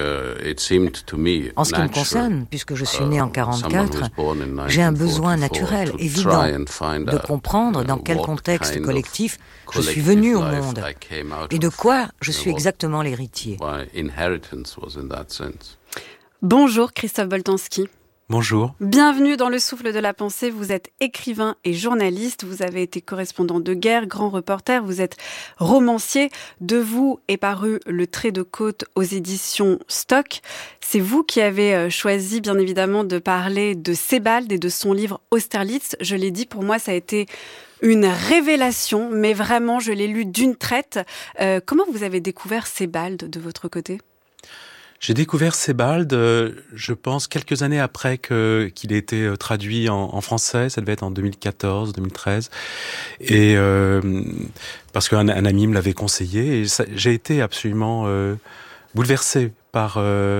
[SPEAKER 8] qui me concerne, puisque je suis né en 1944, j'ai un besoin naturel, évident, de comprendre dans quel contexte collectif je suis venu au monde et de quoi je suis exactement l'héritier.
[SPEAKER 7] Bonjour Christophe Boltanski.
[SPEAKER 9] Bonjour.
[SPEAKER 7] Bienvenue dans Le Souffle de la Pensée. Vous êtes écrivain et journaliste. Vous avez été correspondant de guerre, grand reporter. Vous êtes romancier. De vous est paru Le Trait de côte aux éditions Stock. C'est vous qui avez choisi, bien évidemment, de parler de Sebald et de son livre Austerlitz. Je l'ai dit, pour moi, ça a été une révélation, mais vraiment, je l'ai lu d'une traite. Comment vous avez découvert Sebald de votre côté ?
[SPEAKER 9] J'ai découvert Sebald, je pense, quelques années après qu'il ait été traduit en français. Ça devait être en 2014, 2013. Et parce qu'un ami me l'avait conseillé. Et j'ai été absolument bouleversé par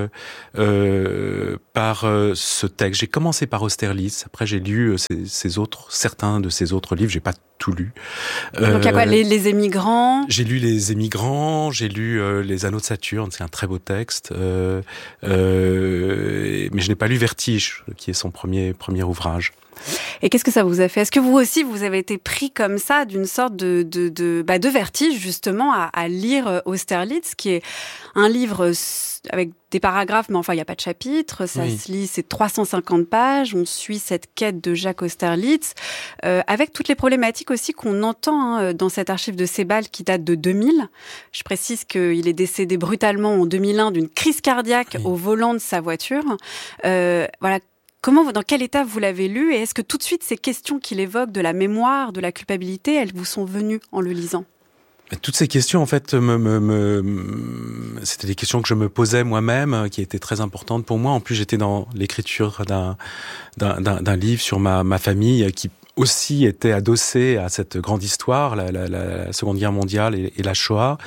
[SPEAKER 9] ce texte. J'ai commencé par Austerlitz. Après, j'ai lu certains de ses autres livres. J'ai pas tout lu.
[SPEAKER 7] Donc il y a quoi, les émigrants?
[SPEAKER 9] J'ai lu Les Émigrants, j'ai lu Les Anneaux de Saturne, c'est un très beau texte. Mais je n'ai pas lu Vertige, qui est son premier ouvrage.
[SPEAKER 7] Et qu'est-ce que ça vous a fait ? Est-ce que vous aussi, vous avez été pris comme ça d'une sorte de vertige, justement, à lire Austerlitz, qui est un livre avec des paragraphes, mais enfin, il n'y a pas de chapitre, ça se lit, c'est 350 pages, on suit cette quête de Jacques Austerlitz, avec toutes les problématiques aussi qu'on entend dans cette archive de Sebald qui date de 2000. Je précise qu'il est décédé brutalement en 2001 d'une crise cardiaque au volant de sa voiture. Voilà. Dans quel état vous l'avez lu, et est-ce que tout de suite ces questions qu'il évoque de la mémoire, de la culpabilité, elles vous sont venues en le lisant ?
[SPEAKER 9] Toutes ces questions, en fait, c'était des questions que je me posais moi-même, qui étaient très importantes pour moi. En plus, j'étais dans l'écriture d'un livre sur ma famille, qui aussi était adossé à cette grande histoire, la Seconde Guerre mondiale et la Shoah.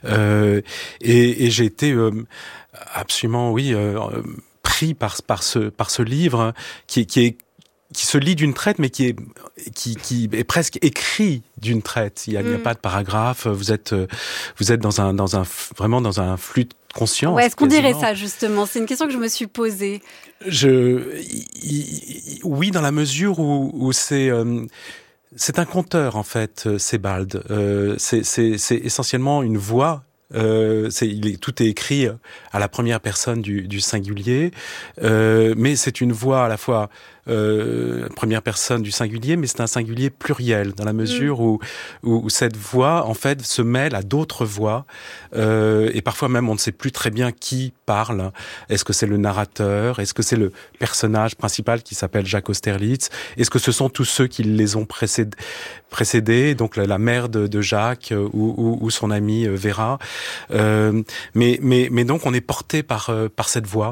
[SPEAKER 9] Et j'ai été absolument, pris par ce livre qui se lit d'une traite, mais qui est presque écrit d'une traite. Il y a pas de paragraphe. Vous êtes vraiment dans un flux de conscience.
[SPEAKER 7] Ouais, est-ce qu'on dirait ça, justement ? C'est une question que je me suis posée.
[SPEAKER 9] Oui, dans la mesure où c'est un conteur, en fait, Sebald. C'est essentiellement une voix. Tout est écrit à la première personne du singulier, mais c'est une voix à la fois première personne du singulier, mais c'est un singulier pluriel, dans la mesure où cette voix, en fait, se mêle à d'autres voix, et parfois même on ne sait plus très bien qui parle. Est-ce que c'est le narrateur ? Est-ce que c'est le personnage principal qui s'appelle Jacques Austerlitz ? Est-ce que ce sont tous ceux qui les ont précédés, donc la mère de Jacques ou son amie Vera, mais donc on est porté par cette voix,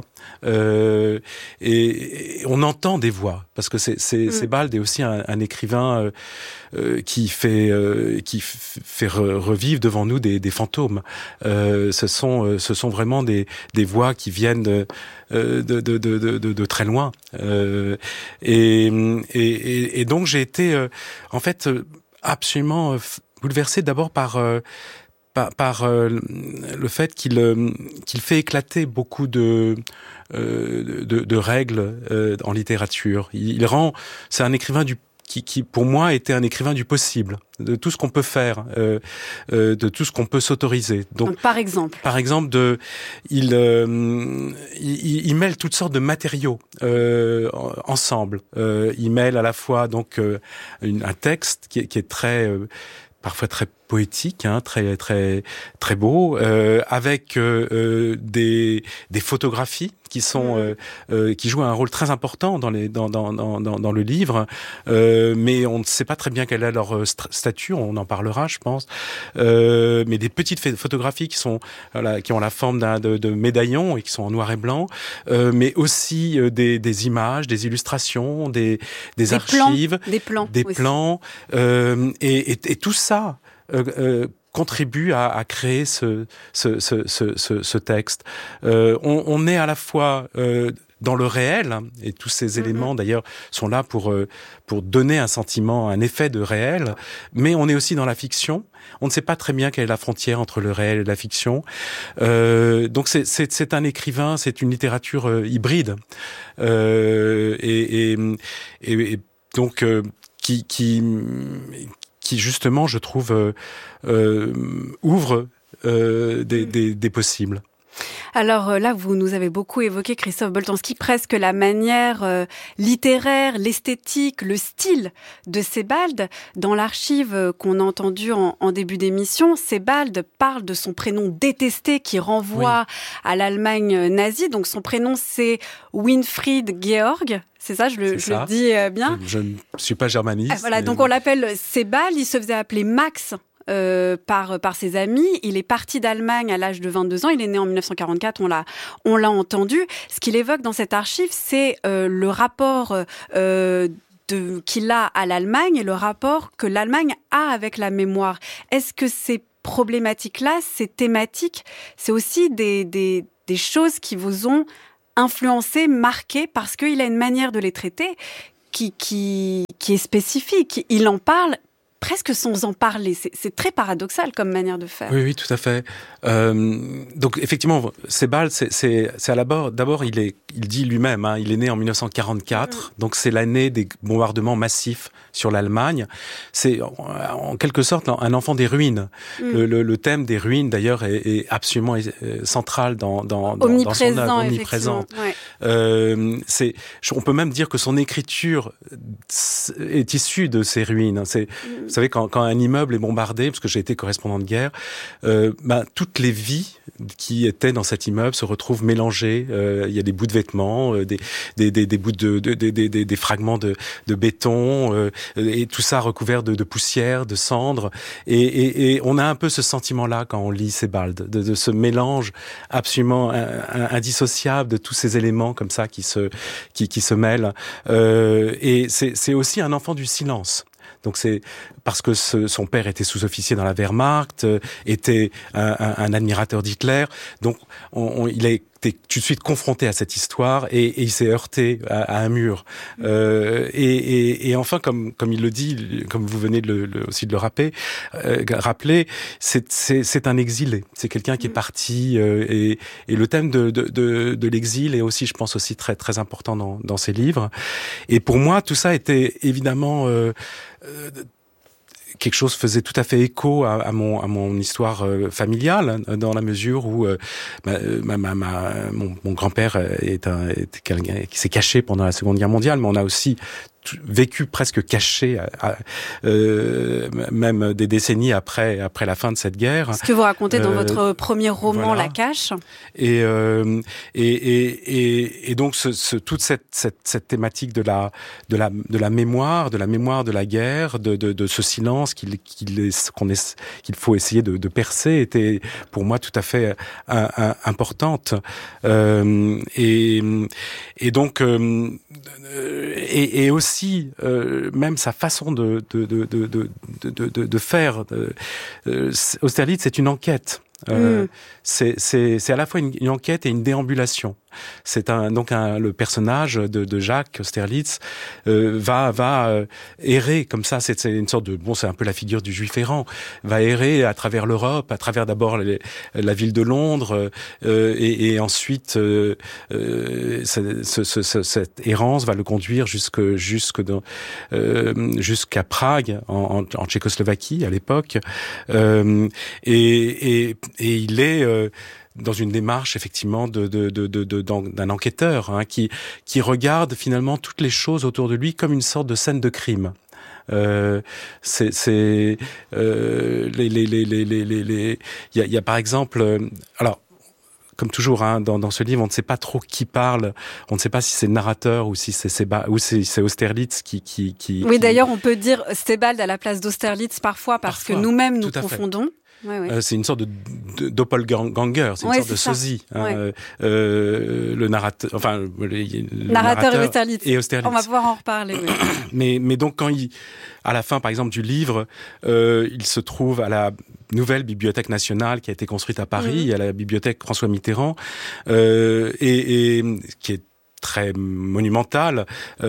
[SPEAKER 9] et on entend des voix, parce que Sebald est aussi un écrivain qui fait revivre devant nous des fantômes. Ce sont vraiment des voix qui viennent de très loin, et donc j'ai été en fait absolument bouleversé d'abord par le fait qu'il fait éclater beaucoup de règles en littérature. C'est un écrivain qui pour moi était un écrivain du possible, de tout ce qu'on peut faire, de tout ce qu'on peut s'autoriser.
[SPEAKER 7] Donc par exemple,
[SPEAKER 9] il mêle toutes sortes de matériaux ensemble. Il mêle à la fois donc un texte qui est très parfois très poétique, très très très beau, avec des photographies qui jouent un rôle très important dans le livre, mais on ne sait pas très bien quelle est leur statut. On en parlera, je pense. Mais des petites photographies qui ont la forme de médaillons et qui sont en noir et blanc, mais aussi des images, des illustrations, des archives,
[SPEAKER 7] des plans,
[SPEAKER 9] et tout ça contribue à créer ce texte. On est à la fois dans le réel, et tous ces éléments d'ailleurs sont là pour donner un sentiment, un effet de réel, mais on est aussi dans la fiction. On ne sait pas très bien quelle est la frontière entre le réel et la fiction. Donc c'est un écrivain, c'est une littérature hybride, et donc qui justement, je trouve, ouvre des possibles.
[SPEAKER 7] Alors là, vous nous avez beaucoup évoqué, Christophe Boltanski, presque la manière littéraire, l'esthétique, le style de Sebald. Dans l'archive qu'on a entendue en début d'émission, Sebald parle de son prénom détesté qui renvoie à l'Allemagne nazie. Donc son prénom, c'est Winfried Georg. C'est ça, je le dis bien.
[SPEAKER 9] Je ne suis pas germaniste.
[SPEAKER 7] Voilà, donc on l'appelle Sebald. Il se faisait appeler Max par ses amis. Il est parti d'Allemagne à l'âge de 22 ans. Il est né en 1944, on l'a entendu. Ce qu'il évoque dans cette archive, c'est le rapport qu'il a à l'Allemagne et le rapport que l'Allemagne a avec la mémoire. Est-ce que ces problématiques-là, ces thématiques, c'est aussi des choses qui vous ont influencé, marqué, parce qu'il a une manière de les traiter qui est spécifique. Il en parle presque sans en parler. C'est très paradoxal comme manière de faire.
[SPEAKER 9] Oui, tout à fait. Donc effectivement, Sebald, c'est à l'abord. D'abord, il dit lui-même, il est né en 1944, donc c'est l'année des bombardements massifs sur l'Allemagne. C'est en quelque sorte un enfant des ruines. Le thème des ruines, d'ailleurs, est absolument central dans son œuvre, omniprésent. Ouais. On peut même dire que son écriture est issue de ces ruines. Vous savez, quand un immeuble est bombardé, parce que j'ai été correspondant de guerre, toutes les vies qui étaient dans cet immeuble se retrouvent mélangées. Il y a des bouts de vêtements, des bouts des fragments de béton, et tout ça recouvert de poussière, de cendres. Et on a un peu ce sentiment-là quand on lit Sebald, de ce mélange absolument indissociable de tous ces éléments comme ça qui se mêlent. Et c'est aussi un enfant du silence. Donc c'est parce que son père était sous-officier dans la Wehrmacht, était un admirateur d'Hitler. Donc il a été tout de suite confronté à cette histoire et il s'est heurté à un mur. Et enfin, comme il le dit, comme vous venez aussi de le rappeler, c'est un exilé. C'est quelqu'un qui est parti et le thème de l'exil est aussi, je pense, aussi très très important dans ses livres. Et pour moi, tout ça était évidemment quelque chose faisait tout à fait écho à mon histoire familiale, dans la mesure où mon grand-père était quelqu'un qui s'est caché pendant la Seconde Guerre mondiale, mais on a aussi vécu presque caché, même des décennies après la fin de cette guerre.
[SPEAKER 7] Ce que vous racontez dans votre premier roman, voilà. La Cache.
[SPEAKER 9] Et donc toute cette thématique de la mémoire, de la guerre, de ce silence qu'il faut essayer de percer, était pour moi tout à fait importante. Et donc et aussi même sa façon de faire. Austerlitz, c'est une enquête. C'est à la fois une enquête et une déambulation. C'est le personnage de Jacques Austerlitz va errer comme ça. C'est une sorte de c'est un peu la figure du juif errant. Va errer à travers l'Europe, à travers d'abord la ville de Londres et ensuite cette errance va le conduire jusqu'à Prague en Tchécoslovaquie à l'époque et il est dans une démarche effectivement d'un enquêteur qui regarde finalement toutes les choses autour de lui comme une sorte de scène de crime. Il y a par exemple alors comme toujours dans ce livre, on ne sait pas trop qui parle, on ne sait pas si c'est le narrateur ou si c'est Austerlitz qui
[SPEAKER 7] Oui, d'ailleurs, on peut dire Sebald à la place d'Austerlitz parfois parce que nous-mêmes nous confondons. Ouais.
[SPEAKER 9] C'est une sorte de doppelganger, c'est une sorte de sosie. Le narrateur, le narrateur et Austerlitz.
[SPEAKER 7] On va pouvoir en reparler. Oui.
[SPEAKER 9] mais donc à la fin, par exemple, du livre, il se trouve à la nouvelle bibliothèque nationale qui a été construite à Paris, à la bibliothèque François Mitterrand, et qui est très monumentale,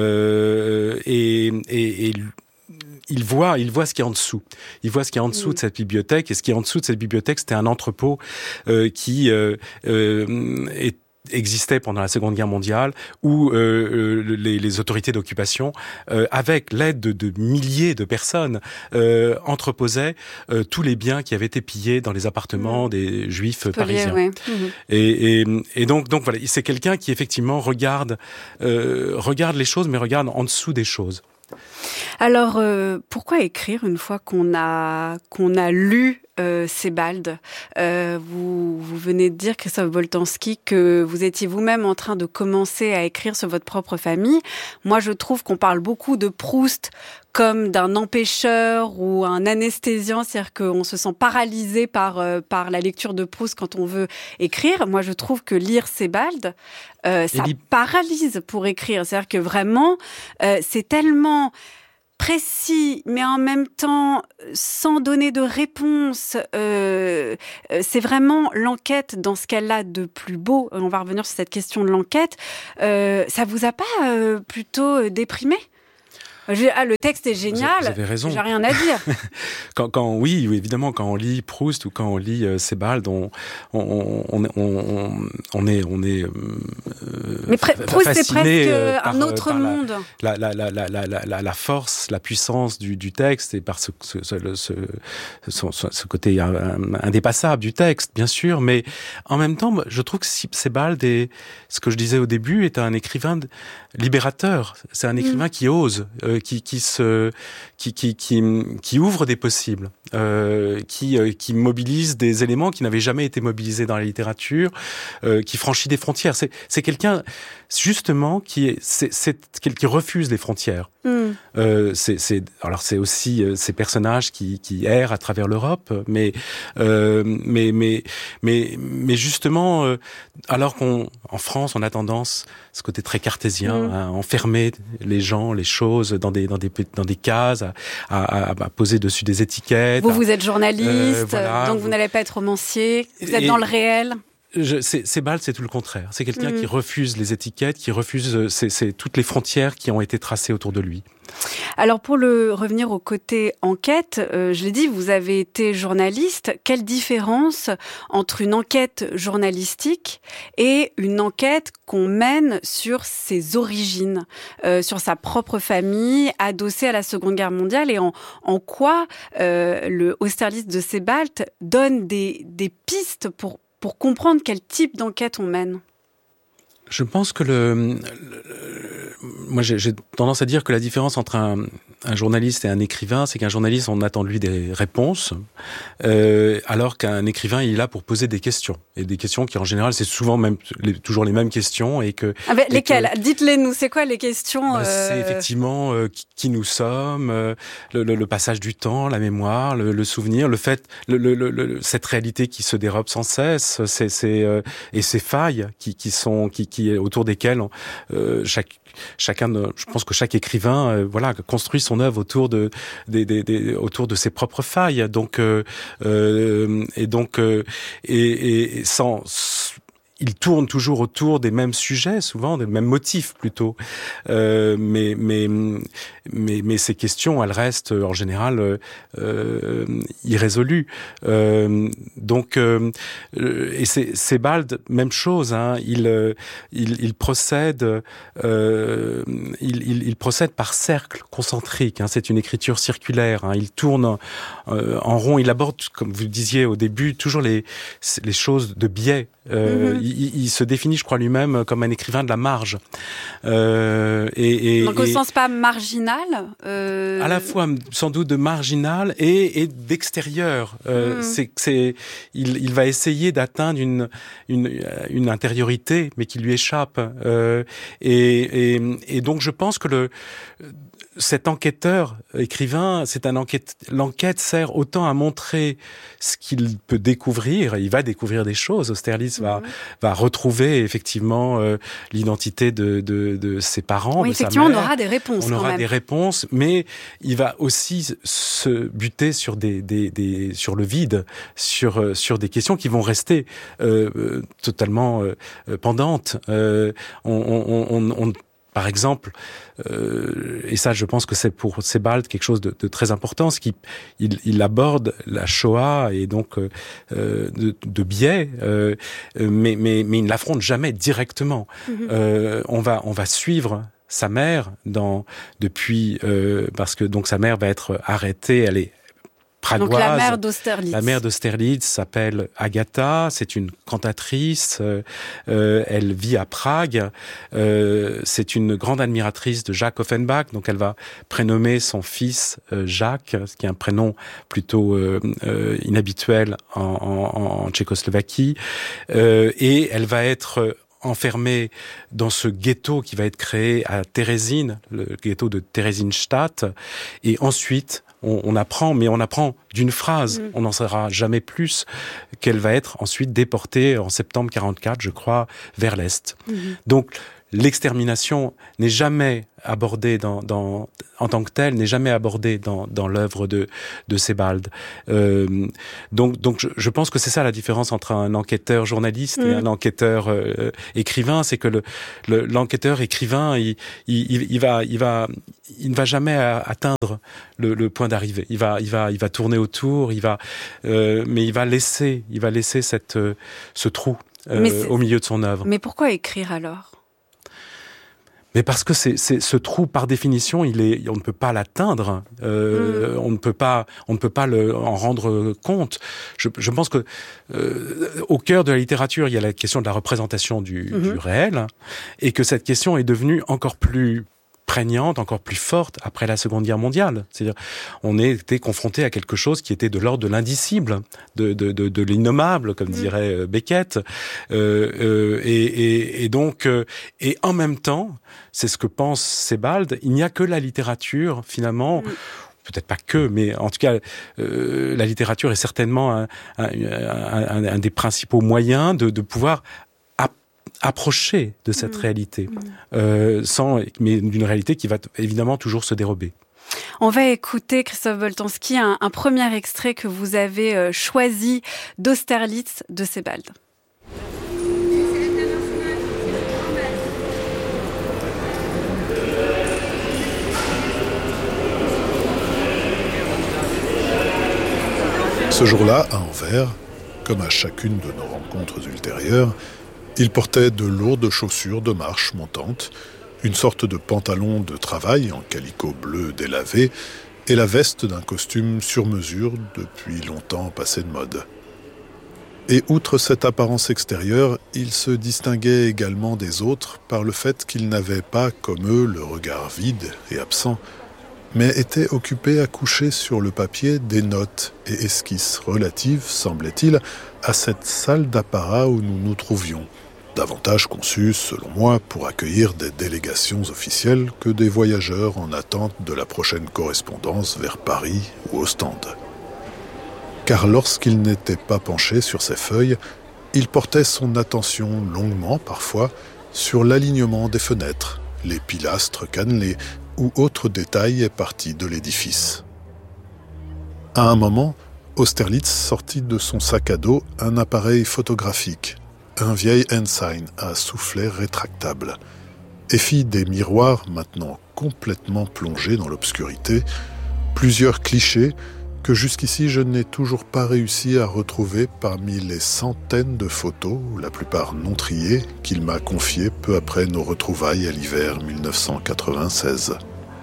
[SPEAKER 9] et il voit ce qu'il y a en dessous. Il voit ce qu'il y a en dessous de cette bibliothèque, et ce qui est en dessous de cette bibliothèque, c'était un entrepôt qui est existait pendant la Seconde Guerre mondiale, où les autorités d'occupation, avec l'aide de milliers de personnes, entreposaient tous les biens qui avaient été pillés dans les appartements des Juifs parisiens. Ouais. Et donc voilà, c'est quelqu'un qui effectivement regarde les choses, mais regarde en dessous des choses.
[SPEAKER 7] Alors, pourquoi écrire une fois qu'on a lu Sebald? Vous venez de dire, Christophe Boltanski, que vous étiez vous-même en train de commencer à écrire sur votre propre famille. Moi, je trouve qu'on parle beaucoup de Proust comme d'un empêcheur ou un anesthésiant, c'est-à-dire qu'on se sent paralysé par la lecture de Proust quand on veut écrire. Moi, je trouve que lire Sebald, ça paralyse pour écrire. C'est-à-dire que vraiment, c'est tellement précis, mais en même temps sans donner de réponse. C'est vraiment l'enquête dans ce qu'elle a de plus beau. On va revenir sur cette question de l'enquête. Ça vous a pas plutôt déprimé ? Le texte est génial.
[SPEAKER 9] Vous avez raison.
[SPEAKER 7] J'ai rien à dire.
[SPEAKER 9] Oui, évidemment, quand on lit Proust ou quand on lit Sebald, on est.
[SPEAKER 7] Mais Proust, c'est presque un autre monde.
[SPEAKER 9] La force, la puissance du texte et par ce côté indépassable du texte, bien sûr. Mais en même temps, je trouve que Sebald est, ce que je disais au début, est un écrivain libérateur. C'est un écrivain qui ose. Qui ouvre des possibles, qui mobilise des éléments qui n'avaient jamais été mobilisés dans la littérature, qui franchit des frontières. C'est quelqu'un justement qui refuse les frontières. Alors c'est aussi ces personnages qui errent à travers l'Europe, mais justement, alors qu'en France on a tendance, ce côté très cartésien, à enfermer les gens, les choses dans des cases, à poser dessus des étiquettes.
[SPEAKER 7] Vous êtes journaliste, donc vous n'allez pas être romancier. Vous êtes dans le réel.
[SPEAKER 9] Sebald, c'est tout le contraire. C'est quelqu'un qui refuse les étiquettes, qui refuse toutes les frontières qui ont été tracées autour de lui.
[SPEAKER 7] Alors pour revenir au côté enquête, je l'ai dit, vous avez été journaliste. Quelle différence entre une enquête journalistique et une enquête qu'on mène sur ses origines, sur sa propre famille, adossée à la Seconde Guerre mondiale, et en quoi le Austerlitz de Sebald donne des pistes pour comprendre quel type d'enquête on mène?
[SPEAKER 9] Je pense que moi j'ai tendance à dire que la différence entre un journaliste et un écrivain, c'est qu'un journaliste, on attend de lui des réponses, alors qu'un écrivain, il est là pour poser des questions. Et des questions qui, en général, c'est souvent toujours les mêmes questions.
[SPEAKER 7] Lesquelles ? Dites-les nous, c'est quoi les questions
[SPEAKER 9] C'est effectivement qui nous sommes, le passage du temps, la mémoire, le souvenir, le fait, cette réalité qui se dérobe sans cesse, et ces failles qui autour desquelles chacun, je pense que chaque écrivain, construit son œuvre autour de ses propres failles. Donc, il tourne toujours autour des mêmes sujets, souvent des mêmes motifs plutôt. Mais ces questions, elles restent en général irrésolues. Et c'est Sebald, même chose. Il procède par cercles concentriques. C'est une écriture circulaire. Il tourne en rond. Il aborde, comme vous le disiez au début, toujours les choses de biais. Il se définit, je crois, lui-même comme un écrivain de la marge.
[SPEAKER 7] Donc au sens pas marginal
[SPEAKER 9] à la fois, sans doute, de marginal et d'extérieur. Il va essayer d'atteindre une intériorité, mais qui lui échappe. Et donc je pense que cet enquêteur, écrivain, l'enquête sert autant à montrer ce qu'il peut découvrir. Il va découvrir des choses. Austerlitz va retrouver effectivement l'identité de ses parents,
[SPEAKER 7] oui,
[SPEAKER 9] de sa mère.
[SPEAKER 7] Effectivement, on aura des réponses.
[SPEAKER 9] On aura des réponses, mais il va aussi se buter sur sur le vide, sur des questions qui vont rester totalement pendantes. par exemple, et ça je pense que c'est pour Sebald quelque chose de très important, c'est qu'il aborde la Shoah et donc de biais, mais il ne l'affronte jamais directement. On va suivre sa mère parce que donc sa mère va être arrêtée, elle est pragoise.
[SPEAKER 7] Donc la mère d'Austerlitz.
[SPEAKER 9] La mère d'Austerlitz s'appelle Agatha, c'est une cantatrice, elle vit à Prague, c'est une grande admiratrice de Jacques Offenbach, donc elle va prénommer son fils Jacques, ce qui est un prénom plutôt inhabituel en Tchécoslovaquie, et elle va être enfermée dans ce ghetto qui va être créé à Térésine, le ghetto de Theresienstadt, et ensuite on apprend d'une phrase, on n'en saura jamais plus, qu'elle va être ensuite déportée en septembre 44, je crois, vers l'Est. Donc l'extermination n'est jamais abordée en tant que telle, n'est jamais abordée dans l'œuvre de Sebald. Donc je pense que c'est ça la différence entre un enquêteur journaliste et un enquêteur écrivain, c'est que l'enquêteur écrivain, il ne va jamais atteindre le point d'arrivée. Il va tourner autour, mais il va laisser ce trou au milieu de son œuvre.
[SPEAKER 7] Mais pourquoi écrire alors ?
[SPEAKER 9] Mais parce que c'est ce trou, par définition, on ne peut pas l'atteindre, on ne peut pas en rendre compte. Je pense que au cœur de la littérature, il y a la question de la représentation du réel, et que cette question est devenue encore plus prégnante, encore plus forte après la Seconde Guerre mondiale. C'est-à-dire, on était confronté à quelque chose qui était de l'ordre de l'indicible, de l'innommable, comme dirait Beckett, et donc, et en même temps, c'est ce que pense Sebald, il n'y a que la littérature, finalement, peut-être pas que, mais en tout cas, la littérature est certainement un des principaux moyens de pouvoir approcher de cette réalité, mais d'une réalité qui va évidemment toujours se dérober.
[SPEAKER 7] On va écouter, Christophe Boltanski, un premier extrait que vous avez choisi d'Austerlitz de Sebald.
[SPEAKER 10] Ce jour-là, à Anvers, comme à chacune de nos rencontres ultérieures, il portait de lourdes chaussures de marche montantes, une sorte de pantalon de travail en calicot bleu délavé et la veste d'un costume sur mesure depuis longtemps passé de mode. Et outre cette apparence extérieure, il se distinguait également des autres par le fait qu'il n'avait pas, comme eux, le regard vide et absent, mais était occupé à coucher sur le papier des notes et esquisses relatives, semblait-il, à cette salle d'apparat où nous nous trouvions, davantage conçue, selon moi, pour accueillir des délégations officielles que des voyageurs en attente de la prochaine correspondance vers Paris ou Ostende. Car lorsqu'il n'était pas penché sur ses feuilles, il portait son attention longuement, parfois, sur l'alignement des fenêtres, les pilastres cannelés ou autres détails partis de l'édifice. À un moment, Austerlitz sortit de son sac à dos un appareil photographique, un vieil Ensign à soufflet rétractable, et fit des miroirs maintenant complètement plongés dans l'obscurité, plusieurs clichés que jusqu'ici je n'ai toujours pas réussi à retrouver parmi les centaines de photos, la plupart non triées, qu'il m'a confiées peu après nos retrouvailles à l'hiver 1996.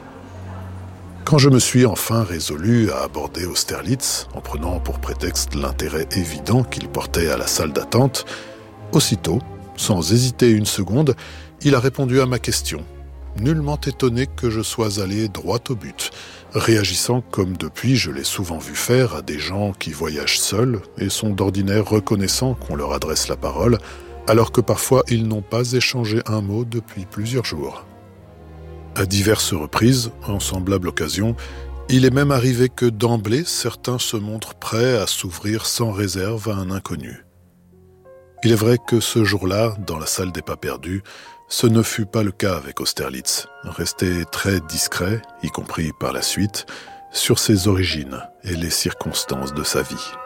[SPEAKER 10] Quand je me suis enfin résolu à aborder Austerlitz, en prenant pour prétexte l'intérêt évident qu'il portait à la salle d'attente, aussitôt, sans hésiter une seconde, il a répondu à ma question, nullement étonné que je sois allé droit au but, réagissant comme depuis je l'ai souvent vu faire à des gens qui voyagent seuls et sont d'ordinaire reconnaissants qu'on leur adresse la parole, alors que parfois ils n'ont pas échangé un mot depuis plusieurs jours. À diverses reprises, en semblable occasion, il est même arrivé que d'emblée certains se montrent prêts à s'ouvrir sans réserve à un inconnu. Il est vrai que ce jour-là, dans la salle des pas perdus, ce ne fut pas le cas avec Austerlitz, resté très discret, y compris par la suite, sur ses origines et les circonstances de sa vie.